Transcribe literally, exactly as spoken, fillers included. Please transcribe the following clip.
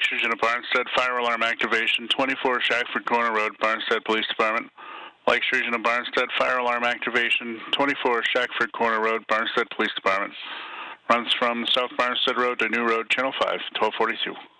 Regina Barnstead, fire alarm activation, twenty-four Shackford Corner Road, Barnstead Police Department. Lakes Regina Barnstead, fire alarm activation, twenty-four Shackford Corner Road, Barnstead Police Department. Runs from South Barnstead Road to New Road, Channel five, twelve forty-two.